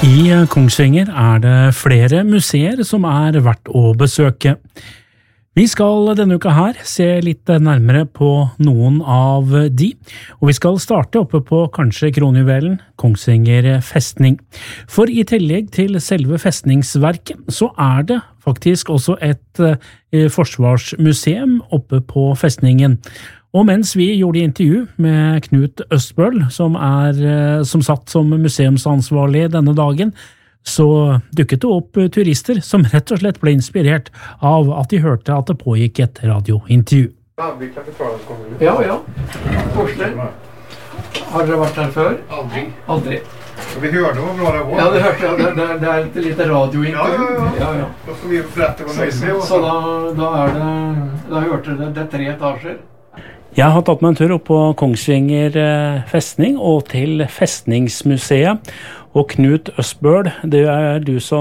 I Kongsvinger det flere museer som verdt å besøke. Vi skal denne uka her se litt nærmere på noen av de, og vi skal starte oppe på kanskje kronjuvelen, Kongsvinger festning. For i tillegg til selve festningsverket, så det faktisk også et forsvarsmuseum oppe på festningen. Og mens vi gjorde intervju med Knut Østbøl, som satt som museumsansvarlig denne dagen, så dukket det opp turister som rett og slett ble inspirert av at de hørte at det pågikk et radiointervju. Ja. Korselig. Har dere vært her før? Aldri. Vi hørte hvor bra det var. Ja, det hørte jeg. Det et lite radiointervju. Ja. Da skal vi forrette hva nøyde. Så da hørte dere det 3 etasjer. Jeg har tatt meg en tur opp på Kongsvinger festning og til Festningsmuseet. Og Knut Østbøl, det du som